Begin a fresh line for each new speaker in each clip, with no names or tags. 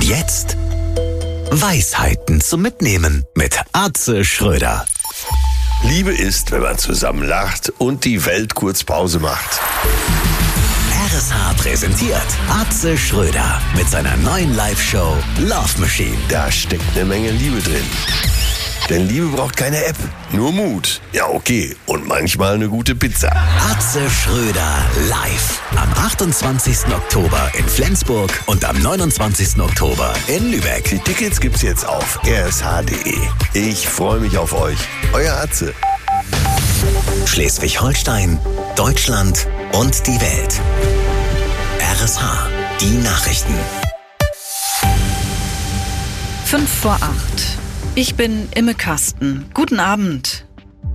Und jetzt Weisheiten zum Mitnehmen mit Atze Schröder.
Liebe ist, wenn man zusammen lacht und die Welt kurz Pause macht.
RSH präsentiert Atze Schröder mit seiner neuen Live-Show Love Machine.
Da steckt eine Menge Liebe drin. Denn Liebe braucht keine App, nur Mut. Ja, okay. Und manchmal eine gute Pizza.
Atze Schröder live am 28. Oktober in Flensburg und am 29. Oktober in Lübeck.
Die Tickets gibt's jetzt auf rsh.de. Ich freue mich auf euch. Euer Atze.
Schleswig-Holstein, Deutschland und die Welt. RSH, die Nachrichten.
5:08. Ich bin Imme Kasten. Guten Abend.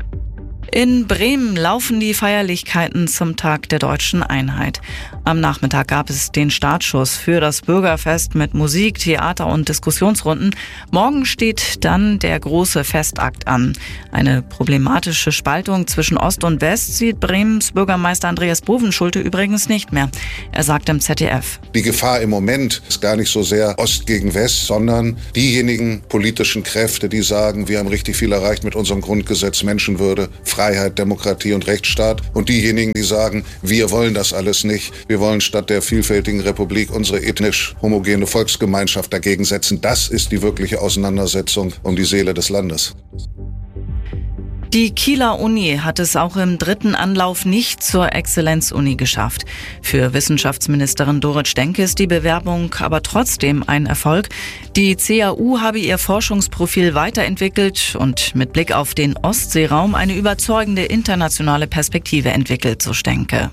In Bremen laufen die Feierlichkeiten zum Tag der Deutschen Einheit. Am Nachmittag gab es den Startschuss für das Bürgerfest mit Musik, Theater und Diskussionsrunden. Morgen steht dann der große Festakt an. Eine problematische Spaltung zwischen Ost und West sieht Bremens Bürgermeister Andreas Bovenschulte übrigens nicht mehr. Er sagt im ZDF:
Die Gefahr im Moment ist gar nicht so sehr Ost gegen West, sondern diejenigen politischen Kräfte, die sagen, wir haben richtig viel erreicht mit unserem Grundgesetz, Menschenwürde, Freiheit, Demokratie und Rechtsstaat. Und diejenigen, die sagen, wir wollen das alles nicht. Wir wollen statt der vielfältigen Republik unsere ethnisch homogene Volksgemeinschaft dagegen setzen. Das ist die wirkliche Auseinandersetzung um die Seele des Landes.
Die Kieler Uni hat es auch im dritten Anlauf nicht zur Exzellenzuni geschafft. Für Wissenschaftsministerin Dorit Stenke ist die Bewerbung aber trotzdem ein Erfolg. Die CAU habe ihr Forschungsprofil weiterentwickelt und mit Blick auf den Ostseeraum eine überzeugende internationale Perspektive entwickelt, so Stenke.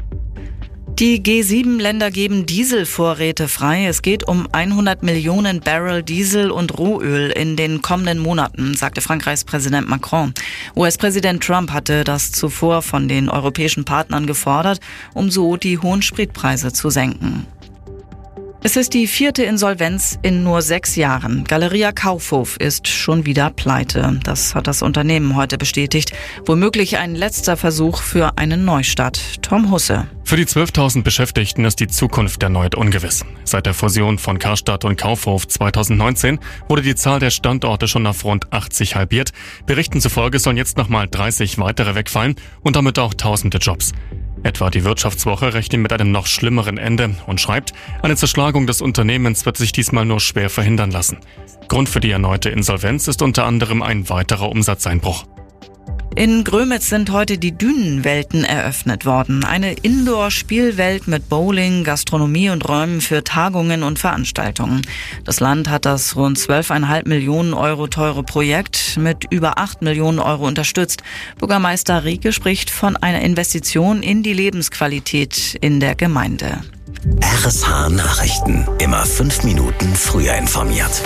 Die G7-Länder geben Dieselvorräte frei. Es geht um 100 Millionen Barrel Diesel und Rohöl in den kommenden Monaten, sagte Frankreichs Präsident Macron. US-Präsident Trump hatte das zuvor von den europäischen Partnern gefordert, um so die hohen Spritpreise zu senken. Es ist die 4. Insolvenz in nur 6 Jahren. Galeria Kaufhof ist schon wieder pleite. Das hat das Unternehmen heute bestätigt. Womöglich ein letzter Versuch für einen Neustart. Tom Husse.
Für die 12.000 Beschäftigten ist die Zukunft erneut ungewiss. Seit der Fusion von Karstadt und Kaufhof 2019 wurde die Zahl der Standorte schon auf rund 80 halbiert. Berichten zufolge sollen jetzt nochmal 30 weitere wegfallen und damit auch tausende Jobs. Etwa die Wirtschaftswoche rechnet mit einem noch schlimmeren Ende und schreibt, eine Zerschlagung des Unternehmens wird sich diesmal nur schwer verhindern lassen. Grund für die erneute Insolvenz ist unter anderem ein weiterer Umsatzeinbruch.
In Grömitz sind heute die Dünenwelten eröffnet worden. Eine Indoor-Spielwelt mit Bowling, Gastronomie und Räumen für Tagungen und Veranstaltungen. Das Land hat das rund 12,5 Millionen Euro teure Projekt mit über 8 Millionen Euro unterstützt. Bürgermeister Rieke spricht von einer Investition in die Lebensqualität in der Gemeinde.
RSH Nachrichten. Immer 5 Minuten früher informiert.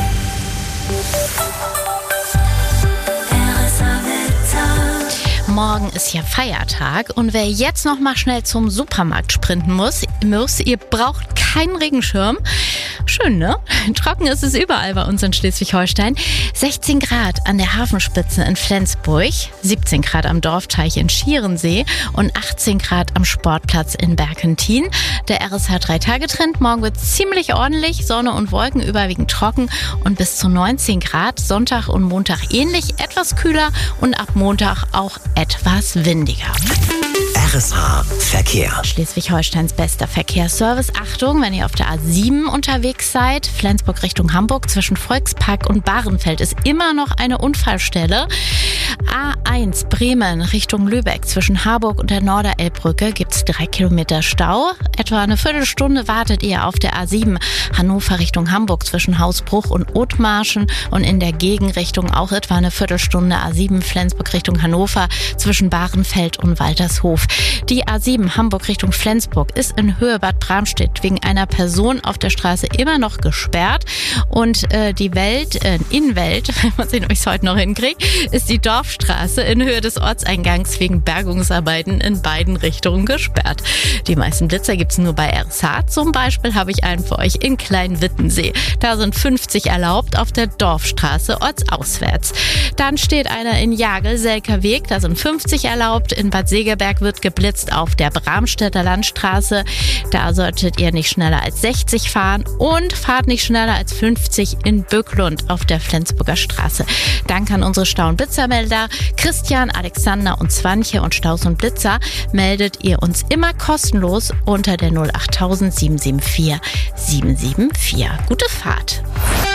Morgen ist ja Feiertag und wer jetzt noch mal schnell zum Supermarkt sprinten muss, ihr braucht keinen Regenschirm. Schön, ne? Trocken ist es überall bei uns in Schleswig-Holstein. 16 Grad an der Hafenspitze in Flensburg, 17 Grad am Dorfteich in Schierensee und 18 Grad am Sportplatz in Berkentin. Der RSH 3-Tage-Trend. Morgen wird ziemlich ordentlich, Sonne und Wolken überwiegend trocken und bis zu 19 Grad. Sonntag und Montag ähnlich, etwas kühler und ab Montag auch etwas windiger.
RSH Verkehr.
Schleswig-Holsteins bester Verkehrsservice. Achtung, wenn ihr auf der A7 unterwegs seid, Flensburg Richtung Hamburg, zwischen Volkspark und Bahrenfeld ist immer noch eine Unfallstelle. A1 Bremen Richtung Lübeck, zwischen Harburg und der Norderelbbrücke gibt es 3 Kilometer Stau. Etwa eine Viertelstunde wartet ihr auf der A7 Hannover Richtung Hamburg, zwischen Hausbruch und Othmarschen und in der Gegenrichtung auch etwa eine Viertelstunde A7 Flensburg Richtung Hannover, zwischen Bahrenfeld und Waltershof. Die A7 Hamburg Richtung Flensburg ist in Höhe Bad Bramstedt wegen einer Person auf der Straße immer noch gesperrt. Und die Innenwelt, mal sehen, ob ich es heute noch hinkriege, ist die Dorfstraße in Höhe des Ortseingangs wegen Bergungsarbeiten in beiden Richtungen gesperrt. gesperrt. Die meisten Blitzer gibt's nur bei RSH. Zum Beispiel habe ich einen für euch in Kleinwittensee. Da sind 50 erlaubt auf der Dorfstraße ortsauswärts. Dann steht einer in Jagel-Selker-Weg, da sind 50 erlaubt. In Bad Segeberg wird geblitzt auf der Bramstädter Landstraße. Da solltet ihr nicht schneller als 60 fahren und fahrt nicht schneller als 50 in Böcklund auf der Flensburger Straße. Danke an unsere Stau- und Blitzermelder Christian, Alexander und Swantje. Und Staus und Blitzer meldet ihr uns immer kostenlos unter der 08000 774 774. Gute Fahrt.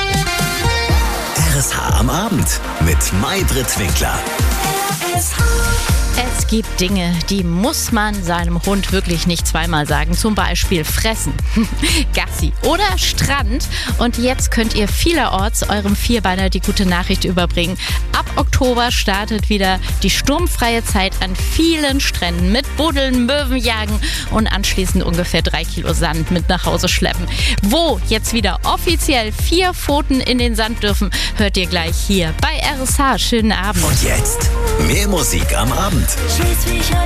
RSH am Abend mit Maybrit Winkler.
Es gibt Dinge, die muss man seinem Hund wirklich nicht zweimal sagen. Zum Beispiel fressen, Gassi oder Strand. Und jetzt könnt ihr vielerorts eurem Vierbeiner die gute Nachricht überbringen. Ab Oktober startet wieder die sturmfreie Zeit an vielen Stränden mit Buddeln, Möwenjagen und anschließend ungefähr 3 Kilo Sand mit nach Hause schleppen. Wo jetzt wieder offiziell 4 Pfoten in den Sand dürfen, hört ihr gleich hier bei RSH. Schönen Abend.
Und jetzt mehr Musik am Abend.
Je suis